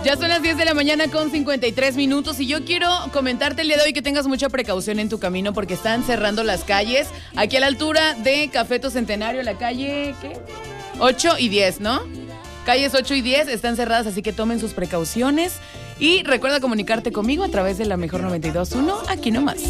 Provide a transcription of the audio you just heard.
Ya son las 10 de la mañana con 53 minutos y yo quiero comentarte el día de hoy que tengas mucha precaución en tu camino porque están cerrando las calles. Aquí a la altura de Cafeto Centenario, la calle, ¿qué? 8 y 10, ¿no? Calles 8 y 10 están cerradas, así que tomen sus precauciones. Y recuerda comunicarte conmigo a través de la Mejor 92.1, aquí nomás.